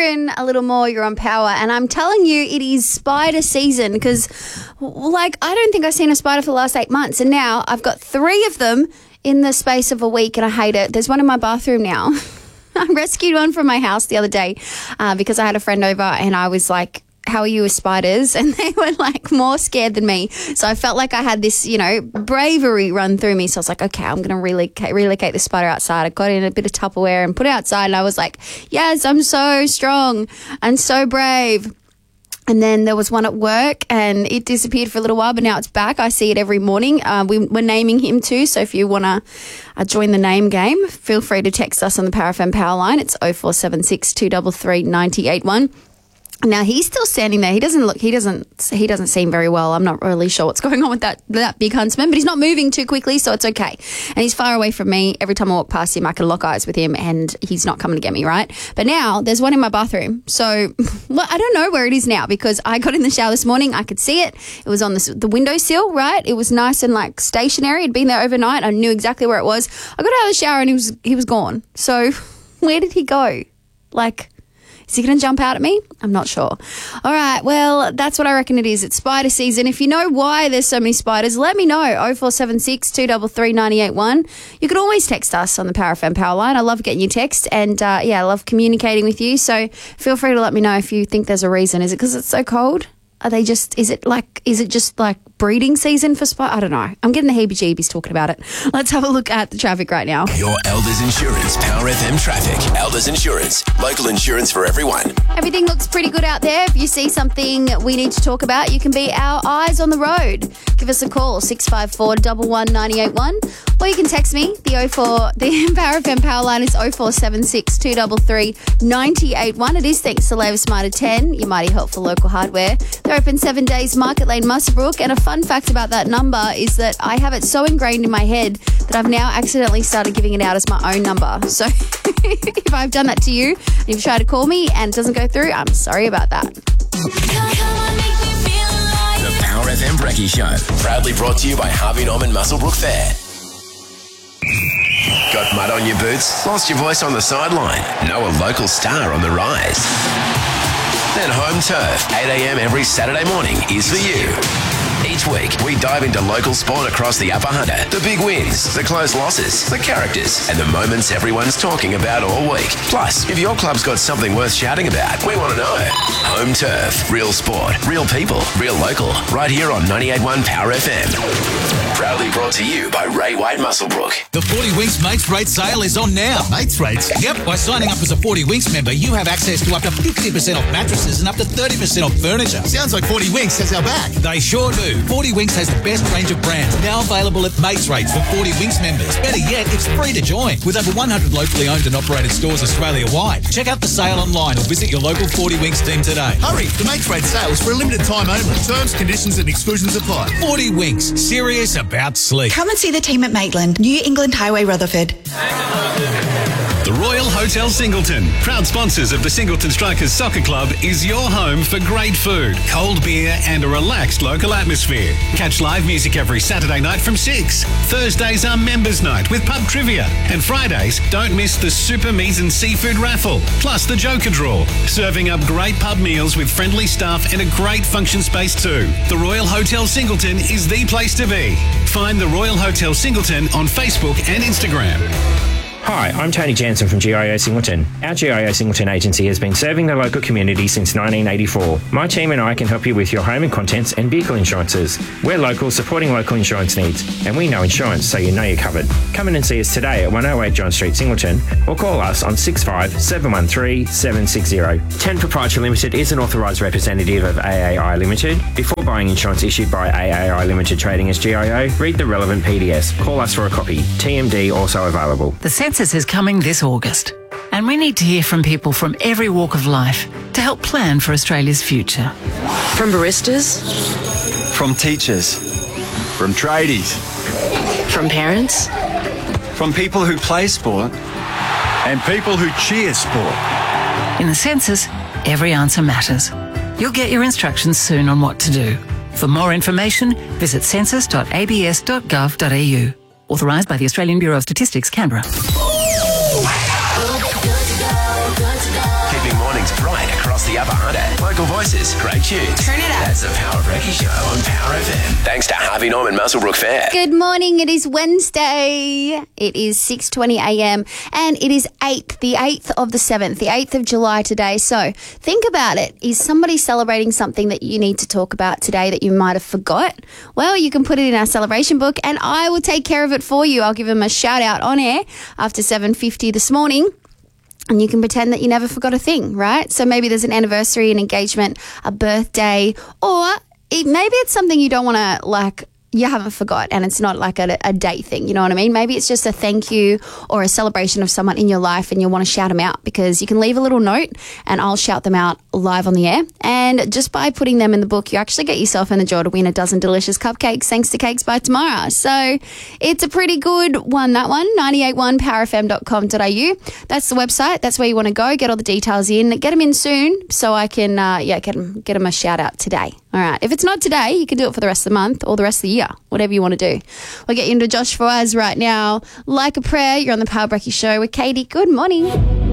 wondering a little more, you're on Power, and I'm telling you it is spider season because, I don't think I've seen a spider for the last 8 months, and now I've got 3 of them in the space of a week, and I hate it. There's one in my bathroom now. I rescued one from my house the other day because I had a friend over, and I was like, how are you with spiders? And they were more scared than me. So I felt like I had this, bravery run through me. So I was like, okay, I'm going to relocate the spider outside. I got in a bit of Tupperware and put it outside. And I was like, yes, I'm so strong and so brave. And then there was one at work and it disappeared for a little while, but now it's back. I see it every morning. We're naming him too. So if you want to join the name game, feel free to text us on the Power FM Power line. It's 0476 233 981. Now he's still standing there. He doesn't seem very well. I'm not really sure what's going on with that big huntsman, but he's not moving too quickly, so it's okay. And he's far away from me. Every time I walk past him, I can lock eyes with him, and he's not coming to get me, right? But now there's one in my bathroom. So I don't know where it is now because I got in the shower this morning. I could see it. It was on the windowsill, right? It was nice and stationary. It'd been there overnight. I knew exactly where it was. I got out of the shower and he was gone. So where did he go? Is he going to jump out at me? I'm not sure. All right, well, that's what I reckon it is. It's spider season. If you know why there's so many spiders, let me know. 0476 233 981. You can always text us on the Power FM Power line. I love getting your text and, I love communicating with you. So feel free to let me know if you think there's a reason. Is it because it's so cold? Is it just breeding season for spiders? I don't know. I'm getting the heebie-jeebies talking about it. Let's have a look at the traffic right now. Your Elders Insurance Power FM traffic. Elders Insurance, local insurance for everyone. Everything looks pretty good out there. If you see something we need to talk about, you can be our eyes on the road. Give us a call, 654 11 981, or you can text me. The Power FM Power line is 0476 233 981. It is thanks to Labour Smarter 10, your mighty helpful local hardware. They're open 7 days, Market Lane, Muswellbrook. And a fun fact about that number is that I have it so ingrained in my head that I've now accidentally started giving it out as my own number. So if I've done that to you and you've tried to call me and it doesn't go through, I'm sorry about that. The Power FM Brekkie Show, proudly brought to you by Harvey Norman Muswellbrook Fair. Got mud on your boots? Lost your voice on the sideline? Know a local star on the rise? Then Home Turf, 8 a.m. every Saturday morning is for you. Each week, we dive into local sport across the Upper Hunter, the big wins, the close losses, the characters, and the moments everyone's talking about all week. Plus, if your club's got something worth shouting about, we want to know. Home Turf, real sport, real people, real local, right here on 98.1 Power FM. Proudly brought to you by Ray White Muswellbrook. The 40 Winks Mates Rate sale is on now. Mates Rates? Yep, by signing up as a 40 Winks member, you have access to up to 50% off mattresses and up to 30% off furniture. Sounds like 40 Winks has our back. They sure do. 40 Winks has the best range of brands, now available at Mates Rates for 40 Winks members. Better yet, it's free to join, with over 100 locally owned and operated stores Australia-wide. Check out the sale online or visit your local 40 Winks team today. Hurry, the Mates Rates sale is for a limited time only. Terms, conditions and exclusions apply. 40 Winks, serious about sleep. Come and see the team at Maitland, New England Highway, Rutherford. The Royal Hotel Singleton, proud sponsors of the Singleton Strikers Soccer Club, is your home for great food, cold beer and a relaxed local atmosphere. Catch live music every Saturday night from 6. Thursdays are members' night with pub trivia. And Fridays, don't miss the Super Meat and Seafood raffle, plus the Joker Draw. Serving up great pub meals with friendly staff and a great function space too. The Royal Hotel Singleton is the place to be. Find the Royal Hotel Singleton on Facebook and Instagram. Hi, I'm Tony Jansen from GIO Singleton. Our GIO Singleton agency has been serving the local community since 1984. My team and I can help you with your home and contents and vehicle insurances. We're local, supporting local insurance needs, and we know insurance, so you know you're covered. Come in and see us today at 108 John Street, Singleton, or call us on 65 713 760. 10 Proprietary Limited is an authorised representative of AAI Limited. Before buying insurance issued by AAI Limited trading as GIO, read the relevant PDS. Call us for a copy. TMD also available. The census is coming this August, and we need to hear from people from every walk of life to help plan for Australia's future. From baristas, from teachers, from tradies, from parents, from people who play sport, and people who cheer sport. In the census, every answer matters. You'll get your instructions soon on what to do. For more information, visit census.abs.gov.au. Authorised by the Australian Bureau of Statistics, Canberra. Keeping mornings bright Local voices, great tunes. Turn it up. That's the Power Brekkie Show on Power FM. Thanks to Harvey Norman Muswellbrook Fair. Good morning. It is Wednesday. It is 6:20 a.m. and it is the 8th of the 7th, the 8th of July today. So think about it. Is somebody celebrating something that you need to talk about today that you might have forgot? Well, you can put it in our celebration book and I will take care of it for you. I'll give them a shout out on air after 7:50 this morning. And you can pretend that you never forgot a thing, right? So maybe there's an anniversary, an engagement, a birthday, or maybe it's something you don't want to you haven't forgot and it's not like a date thing, you know what I mean? Maybe it's just a thank you or a celebration of someone in your life and you want to shout them out, because you can leave a little note and I'll shout them out live on the air. And just by putting them in the book, you actually get yourself in the draw to win a dozen delicious cupcakes thanks to Cakes by Tomorrow. So it's a pretty good one, that one, 981powerfm.com.au. That's the website. That's where you want to go. Get all the details in. Get them in soon so I can get them a shout out today. All right. If it's not today, you can do it for the rest of the month or the rest of the year, whatever you want to do. We'll get you into Josh Fawaz right now. Like a Prayer, you're on the Power Brekkie Show with Katie. Good morning.